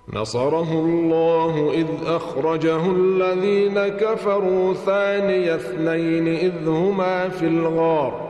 نصره الله إذ أخرجه الذين كفروا ثاني اثنين إذ هما في الغار